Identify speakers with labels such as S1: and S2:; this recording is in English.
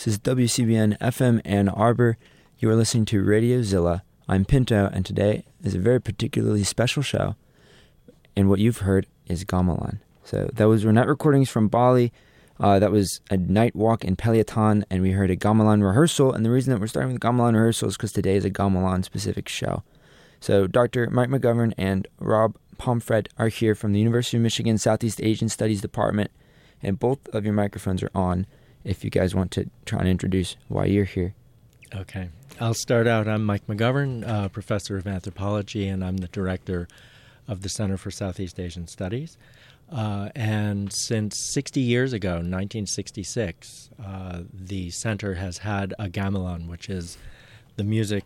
S1: This is WCBN FM Ann Arbor. You are listening to Radio Zilla. I'm Pinto, and today is a very particularly special show. And what you've heard is gamelan. So those were night recordings from Bali. That was a night walk in Peliatan, and we heard a gamelan rehearsal. And the reason that we're starting with gamelan rehearsal is because today is a gamelan-specific show. So Dr. Mike McGovern and Rob Pomfret are here from the University of Michigan Southeast Asian Studies Department, and both of your microphones are on if you guys want to try and introduce why you're here.
S2: Okay. I'll start out. I'm Mike McGovern, professor of anthropology, and I'm the director of the Center for Southeast Asian Studies. And since 60 years ago, 1966, the center has had a gamelan, which is the music